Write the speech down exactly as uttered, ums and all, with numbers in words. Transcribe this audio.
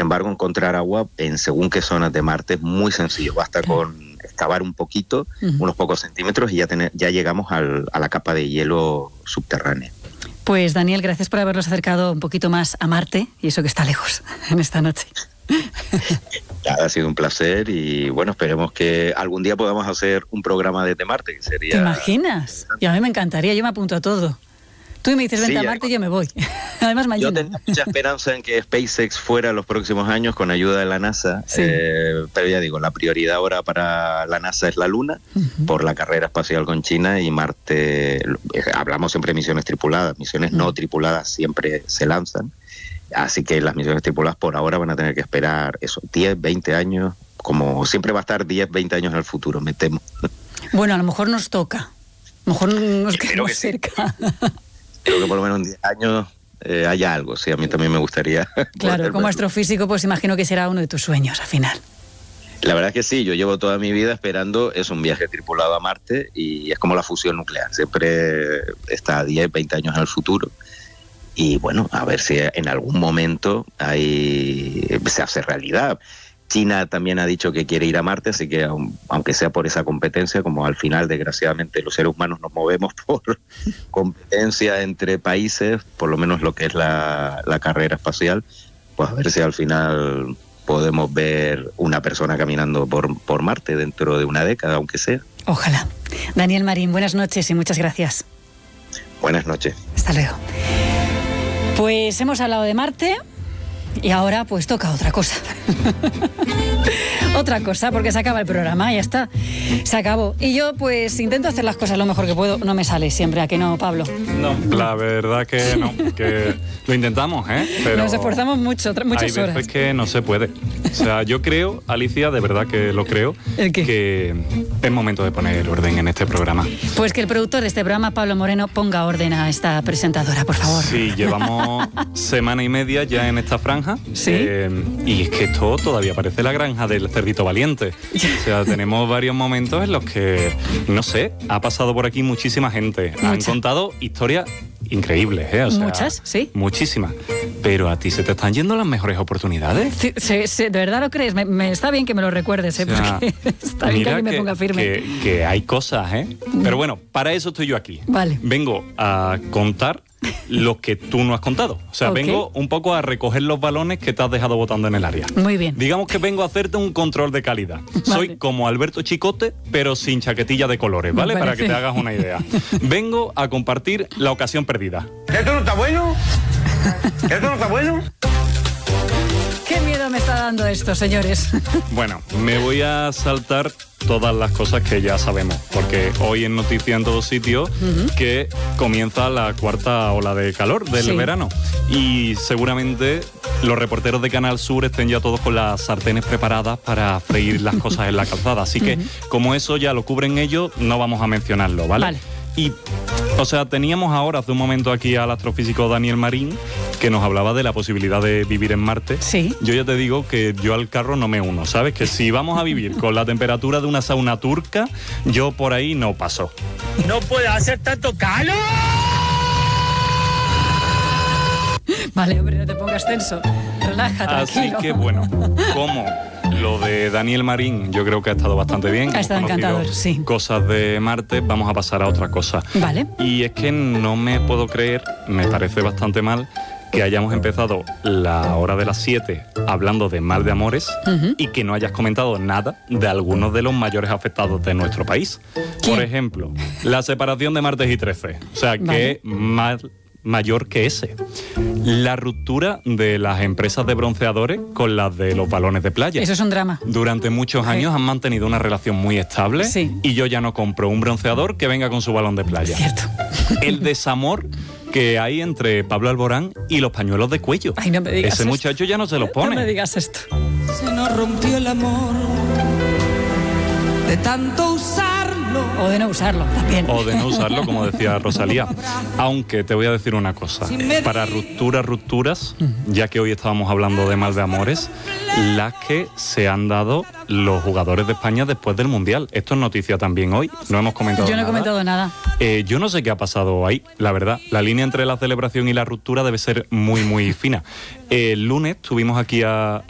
embargo, encontrar agua en según qué zonas de Marte es muy sencillo. Basta Claro. con excavar un poquito, Uh-huh. unos pocos centímetros, y ya, tener, ya llegamos al, a la capa de hielo subterránea. Pues Daniel, gracias por habernos acercado un poquito más a Marte, y eso que está lejos, en esta noche. Ha sido un placer y bueno, esperemos que algún día podamos hacer un programa desde Marte, que sería... ¿Te imaginas? Y a mí me encantaría, yo me apunto a todo. Tú me dices, vente Sí, a Marte y yo me voy. Además, mañana. Yo tengo mucha esperanza en que SpaceX fuera en los próximos años con ayuda de la NASA, Sí. eh, pero ya digo, la prioridad ahora para la NASA es la Luna, Uh-huh. por la carrera espacial con China, y Marte, eh, hablamos siempre de misiones tripuladas, misiones Uh-huh. no tripuladas siempre se lanzan, así que las misiones tripuladas por ahora van a tener que esperar eso, diez, veinte años, como siempre va a estar diez, veinte años en el futuro, me temo. Bueno, a lo mejor nos toca. A lo mejor nos Espero quedamos que sí. cerca. Creo que por lo menos en diez años eh, haya algo, sí, a mí también me gustaría. Claro, poder como verlo. astrofísico, pues imagino que será uno de tus sueños al final. La verdad es que sí, yo llevo toda mi vida esperando es un viaje tripulado a Marte, y es como la fusión nuclear, siempre está a diez, veinte años en el futuro, y bueno, a ver si en algún momento hay, se hace realidad. China también ha dicho que quiere ir a Marte, así que aunque sea por esa competencia, como al final desgraciadamente los seres humanos nos movemos por competencia entre países, por lo menos lo que es la, la carrera espacial, pues a ver si al final podemos ver una persona caminando por, por Marte dentro de una década, aunque sea. Ojalá. Daniel Marín, buenas noches y muchas gracias. Buenas noches. Hasta luego. Pues hemos hablado de Marte y ahora pues toca otra cosa. Otra cosa, porque se acaba el programa, ya está. Se acabó. Y yo pues intento hacer las cosas lo mejor que puedo. No me sale siempre, ¿a que no, Pablo? No, la verdad que no, que lo intentamos, ¿eh? Pero nos esforzamos mucho, tra- muchas hay veces horas. que no se puede. O sea, yo creo, Alicia, de verdad que lo creo, ¿El qué? que es momento de poner orden en este programa. Pues que el productor de este programa, Pablo Moreno, ponga orden a esta presentadora, por favor. Sí, llevamos semana y media ya en esta franja. Sí. eh, y es que esto todavía parece la granja del cerdito valiente. O sea, tenemos varios momentos en los que, no sé, ha pasado por aquí muchísima gente. Han Mucha. contado historias increíbles, ¿eh? O sea, Muchas, sí. Muchísimas. Pero a ti se te están yendo las mejores oportunidades. Sí, sí, sí, ¿de verdad lo crees? Me, me- está bien que me lo recuerdes, ¿eh? O sea, Porque está bien que mira alguien me ponga firme. Que, que hay cosas, ¿eh? Pero bueno, para eso estoy yo aquí. Vale. Vengo a contar lo que tú no has contado. O sea, Ok. vengo un poco a recoger los balones que te has dejado botando en el área. Muy bien. Digamos que vengo a hacerte un control de calidad. Soy como Alberto Chicote, pero sin chaquetilla de colores, ¿vale? Me Para parece. que te hagas una idea. Vengo a compartir la ocasión perdida. ¿Esto no está bueno? ¿Esto no está bueno? ¿Qué miedo me está dando esto, señores? Bueno, me voy a saltar todas las cosas que ya sabemos, porque hoy en noticia en todos sitios que comienza la cuarta ola de calor del Sí. verano, y seguramente los reporteros de Canal Sur estén ya todos con las sartenes preparadas para freír las cosas en la calzada, así que como eso ya lo cubren ellos, no vamos a mencionarlo, ¿vale? Vale. Y, o sea, teníamos ahora hace un momento aquí al astrofísico Daniel Marín, que nos hablaba de la posibilidad de vivir en Marte. Sí. Yo ya te digo que yo al carro no me uno, ¿sabes? Que si vamos a vivir con la temperatura de una sauna turca, yo por ahí no paso. ¡No puede hacer tanto calor! Vale, hombre, no te pongas tenso. Relaja, Así tranquilo. que bueno, como lo de Daniel Marín yo creo que ha estado bastante bien. Ha Hemos estado conocido encantador, sí. Cosas de Marte, vamos a pasar a otra cosa. Vale. Y es que no me puedo creer, me parece bastante mal, que hayamos empezado la hora de las siete hablando de mal de amores Ujú. y que no hayas comentado nada de algunos de los mayores afectados de nuestro país. ¿Quién? Por ejemplo, la separación de Martes y trece. O sea, Vale. que más mayor que ese. La ruptura de las empresas de bronceadores con las de los balones de playa. Eso es un drama. Durante muchos años han mantenido una relación muy estable, Sí. y yo ya no compro un bronceador que venga con su balón de playa. Cierto. El desamor que hay entre Pablo Alborán y los pañuelos de cuello. Ay, no me digas Ese esto. muchacho ya no se los pone. No me digas esto. Se nos rompió el amor de tanto usarlo. O de no usarlo, también. O de no usarlo, como decía Rosalía. Aunque te voy a decir una cosa. Para rupturas, rupturas, ya que hoy estábamos hablando de mal de amores, las que se han dado los jugadores de España después del Mundial. Esto es noticia también hoy. No hemos comentado Yo no he nada. comentado nada. Eh, yo no sé qué ha pasado ahí, la verdad. La línea entre la celebración y la ruptura debe ser muy, muy fina. El lunes tuvimos aquí a,